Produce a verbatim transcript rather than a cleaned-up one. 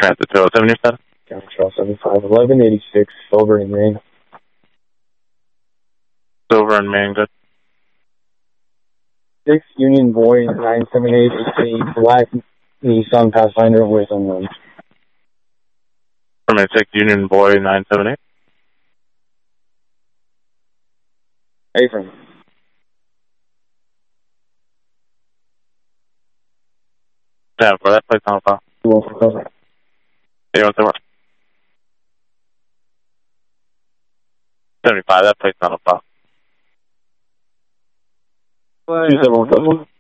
Transit two oh seven, you said? County Trail seventy-five, eleven eighty-six, Silver and Main. Silver and Main, good. six Union Boy nine seven eight, it's a black Nissan Pathfinder with unknown. From a six Union Boy nine seven eight. A-frame. Yeah, for that place on file. You want for cover? Yeah, you want to seventy-five, that place on file. two seven one cover.